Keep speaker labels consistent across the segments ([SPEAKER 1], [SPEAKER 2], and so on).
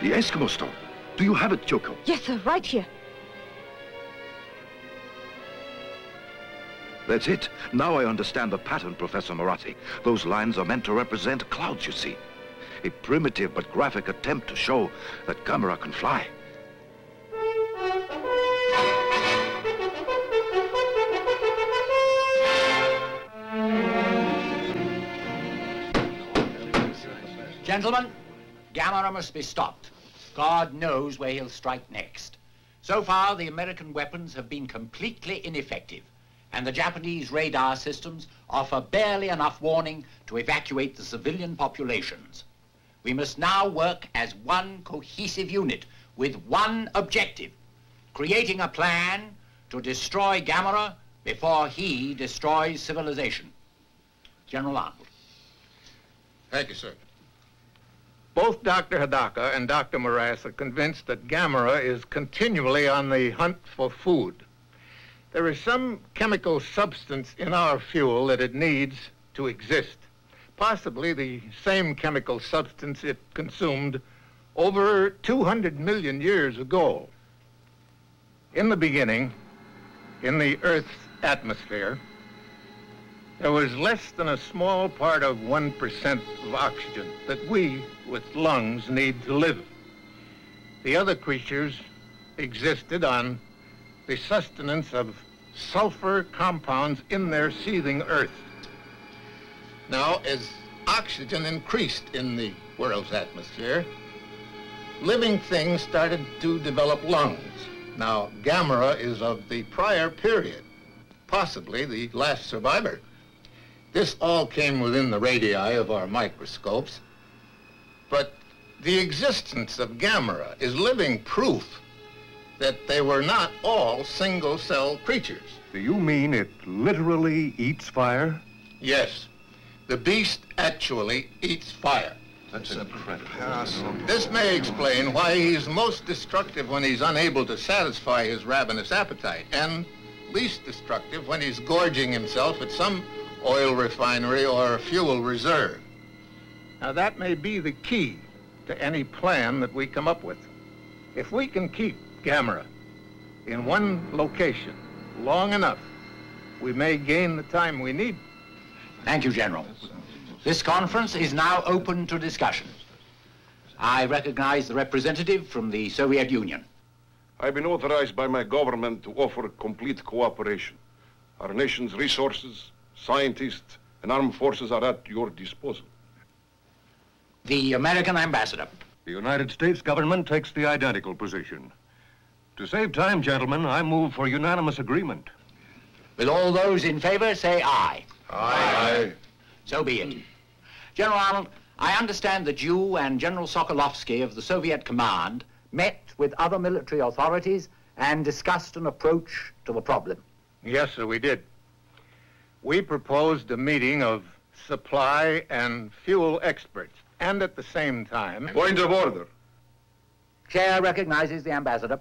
[SPEAKER 1] The Eskimo stone. Do you have it, Kyoko?
[SPEAKER 2] Yes, sir, right here.
[SPEAKER 1] That's it. Now I understand the pattern, Professor Marathi. Those lines are meant to represent clouds, you see. A primitive but graphic attempt to show that Gamera can fly.
[SPEAKER 3] Gentlemen, Gamera must be stopped. God knows where he'll strike next. So far, the American weapons have been completely ineffective, and the Japanese radar systems offer barely enough warning to evacuate the civilian populations. We must now work as one cohesive unit with one objective, creating a plan to destroy Gamera before he destroys civilization. General Arnold.
[SPEAKER 4] Thank you, sir. Both Dr. Hidaka and Dr. Morass are convinced that Gamera is continually on the hunt for food. There is some chemical substance in our fuel that it needs to exist. Possibly the same chemical substance it consumed over 200 million years ago. In the beginning, in the Earth's atmosphere, there was less than a small part of 1% of oxygen that we, with lungs, need to live. The other creatures existed on the sustenance of sulfur compounds in their seething earth. Now, as oxygen increased in the world's atmosphere, living things started to develop lungs. Now, Gamera is of the prior period, possibly the last survivor. This all came within the radii of our microscopes, but the existence of Gamera is living proof that they were not all single-cell creatures.
[SPEAKER 5] Do you mean it literally eats fire?
[SPEAKER 4] Yes. The beast actually eats fire.
[SPEAKER 5] That's incredible.
[SPEAKER 4] This may explain why he's most destructive when he's unable to satisfy his ravenous appetite, and least destructive when he's gorging himself at some oil refinery or fuel reserve. Now, that may be the key to any plan that we come up with. If we can keep Gamera in one location long enough, we may gain the time we need.
[SPEAKER 3] Thank you, General. This conference is now open to discussion. I recognize the representative from the Soviet Union.
[SPEAKER 6] I've been authorized by my government to offer complete cooperation. Our nation's resources, scientists, and armed forces are at your disposal.
[SPEAKER 3] The American ambassador.
[SPEAKER 5] The United States government takes the identical position. To save time, gentlemen, I move for unanimous agreement.
[SPEAKER 3] Will all those in favor say aye?
[SPEAKER 6] Aye.
[SPEAKER 3] So be it. General Arnold, I understand that you and General Sokolovsky of the Soviet command met with other military authorities and discussed an approach to the problem.
[SPEAKER 4] Yes, sir, we did. We proposed a meeting of supply and fuel experts, and at the same time...
[SPEAKER 6] Point of order.
[SPEAKER 3] Chair recognizes the ambassador.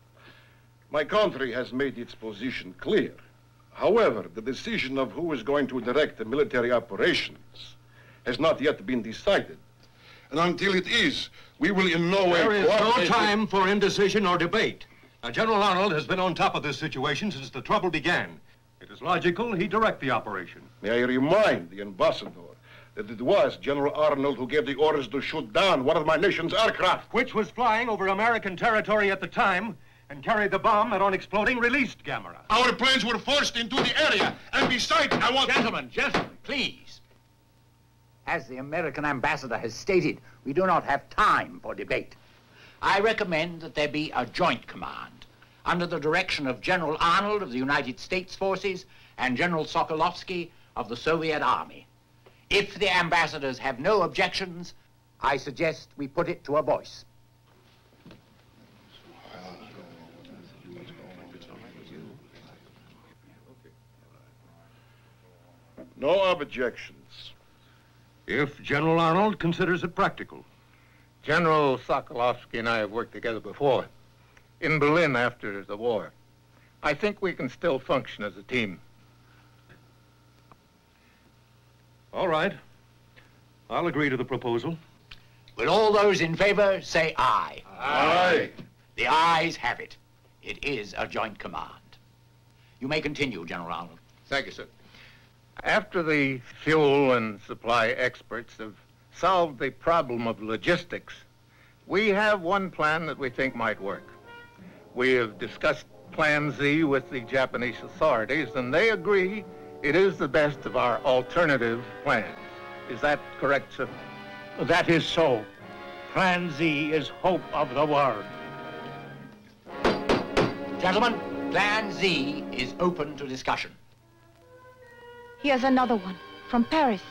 [SPEAKER 6] My country has made its position clear. However, the decision of who is going to direct the military operations has not yet been decided. And until it is, we will in no way...
[SPEAKER 5] There is no time for indecision or debate. Now, General Arnold has been on top of this situation since the trouble began. It is logical he direct the operation.
[SPEAKER 6] May I remind the ambassador that it was General Arnold who gave the orders to shoot down one of my nation's aircraft.
[SPEAKER 5] Which was flying over American territory at the time and carried the bomb that on exploding released Gamera.
[SPEAKER 6] Our planes were forced into the area, and besides, I want...
[SPEAKER 3] Gentlemen, please. As the American ambassador has stated, we do not have time for debate. I recommend that there be a joint command under the direction of General Arnold of the United States Forces and General Sokolovsky of the Soviet Army. If the ambassadors have no objections, I suggest we put it to a voice.
[SPEAKER 6] No objections.
[SPEAKER 5] If General Arnold considers it practical.
[SPEAKER 4] General Sokolovsky and I have worked together before, in Berlin after the war. I think we can still function as a team.
[SPEAKER 5] All right. I'll agree to the proposal.
[SPEAKER 3] Will all those in favor say aye?
[SPEAKER 6] Aye.
[SPEAKER 3] The ayes have it. It is a joint command. You may continue, General Arnold.
[SPEAKER 4] Thank you, sir. After the fuel and supply experts have solved the problem of logistics, we have one plan that we think might work. We have discussed Plan Z with the Japanese authorities, and they agree it is the best of our alternative plans. Is that correct, sir?
[SPEAKER 2] That is so. Plan Z is hope of the world.
[SPEAKER 3] Gentlemen, Plan Z is open to discussion.
[SPEAKER 7] Here's another one from Paris.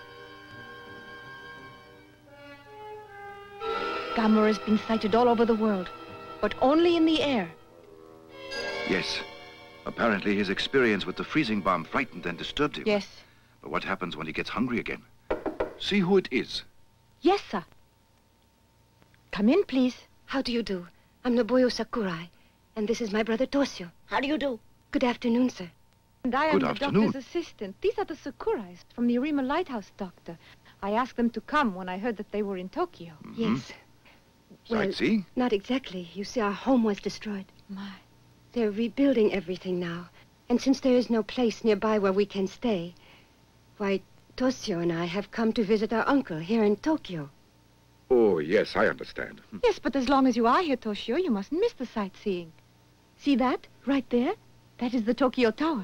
[SPEAKER 7] Gamera has been sighted all over the world, but only in the air.
[SPEAKER 1] Yes. Apparently his experience with the freezing bomb frightened and disturbed him.
[SPEAKER 7] Yes.
[SPEAKER 1] But what happens when he gets hungry again? See who it is.
[SPEAKER 7] Yes, sir. Come in, please.
[SPEAKER 8] How do you do? I'm Nobuyo Sakurai, and this is my brother Toshio.
[SPEAKER 9] How do you do?
[SPEAKER 8] Good afternoon, sir.
[SPEAKER 7] And I am
[SPEAKER 1] Good
[SPEAKER 7] the
[SPEAKER 1] afternoon.
[SPEAKER 7] doctor's assistant. These are the Sakurais from the Arima Lighthouse, Doctor. I asked them to come when I heard that they were in Tokyo.
[SPEAKER 8] Yes. Well,
[SPEAKER 1] Sightseeing?
[SPEAKER 8] not exactly. You see, our home was destroyed.
[SPEAKER 7] My.
[SPEAKER 8] They're rebuilding everything now. And since there is no place nearby where we can stay, why, Toshio and I have come to visit our uncle here in Tokyo.
[SPEAKER 1] Oh, yes, I understand.
[SPEAKER 7] Yes, but as long as you are here, Toshio, you mustn't miss the sightseeing. See that? Right there? That is the Tokyo Tower.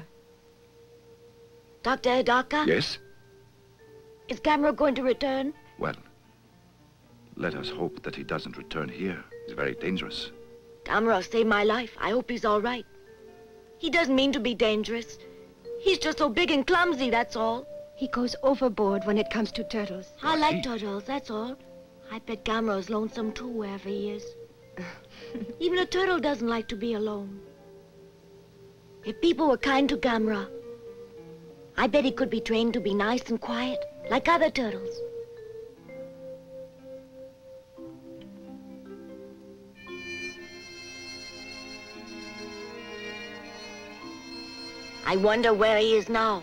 [SPEAKER 9] Dr. Hidaka?
[SPEAKER 1] Yes?
[SPEAKER 9] Is Gamera going to return?
[SPEAKER 1] Well, let us hope that he doesn't return here. It's very dangerous.
[SPEAKER 9] Gamera saved my life. I hope he's all right. He doesn't mean to be dangerous. He's just so big and clumsy, that's all.
[SPEAKER 8] He goes overboard when it comes to turtles.
[SPEAKER 9] I like turtles, that's all. I bet Gamera's lonesome too, wherever he is. Even a turtle doesn't like to be alone. If people were kind to Gamera, I bet he could be trained to be nice and quiet, like other turtles. I wonder where he is now.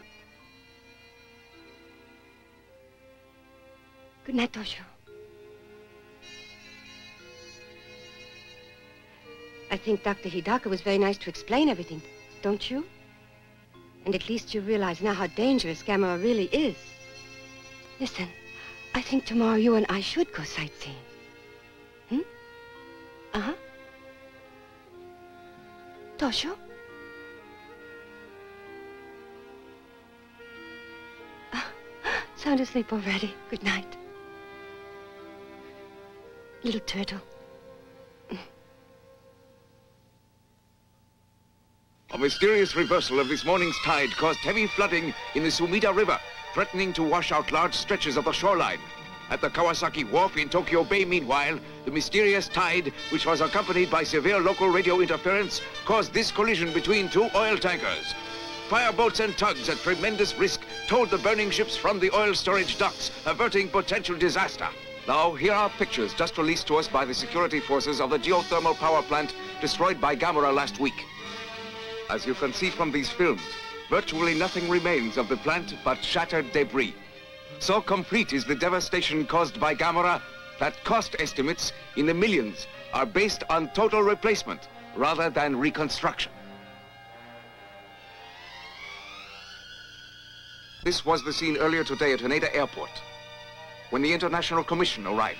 [SPEAKER 8] Good night, Toshio. I think Dr. Hidaka was very nice to explain everything, don't you? And at least you realize now how dangerous Gamera really is. Listen, I think tomorrow you and I should go sightseeing. Uh-huh. Toshio? Sound asleep already. Good night. Little turtle.
[SPEAKER 10] A mysterious reversal of this morning's tide caused heavy flooding in the Sumida River, threatening to wash out large stretches of the shoreline. At the Kawasaki Wharf in Tokyo Bay, meanwhile, the mysterious tide, which was accompanied by severe local radio interference, caused this collision between two oil tankers. Fireboats and tugs at tremendous risk towed the burning ships from the oil storage docks, averting potential disaster. Now, here are pictures just released to us by the security forces of the geothermal power plant destroyed by Gamera last week. As you can see from these films, virtually nothing remains of the plant but shattered debris. So complete is the devastation caused by Gamera that cost estimates in the millions are based on total replacement rather than reconstruction. This was the scene earlier today at Haneda Airport, when the International Commission arrived.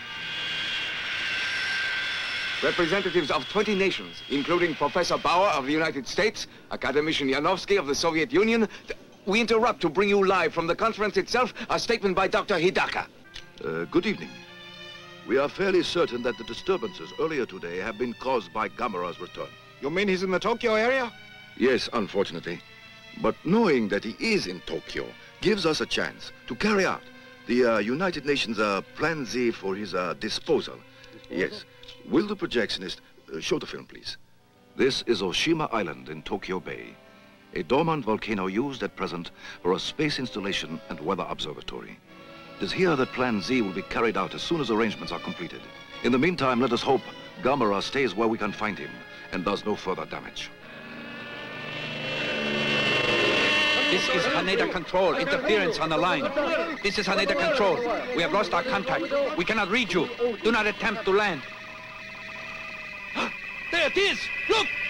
[SPEAKER 10] Representatives of 20 nations, including Professor Bauer of the United States, Academician Yanovsky of the Soviet Union. We interrupt to bring you live from the conference itself a statement by Dr. Hidaka.
[SPEAKER 1] Good evening. We are fairly certain that the disturbances earlier today have been caused by Gamera's return.
[SPEAKER 11] You mean he's in the Tokyo area?
[SPEAKER 1] Yes, unfortunately. But knowing that he is in Tokyo gives us a chance to carry out the United Nations Plan Z for his disposal. Yes. Will the projectionist show the film, please? This is Oshima Island in Tokyo Bay, a dormant volcano used at present for a space installation and weather observatory. It is here that Plan Z will be carried out as soon as arrangements are completed. In the meantime, let us hope Gamera stays where we can find him and does no further damage.
[SPEAKER 10] This is Haneda Control. Interference on the line. This is Haneda Control. We have lost our contact. We cannot read you. Do not attempt to land. There it is! Look!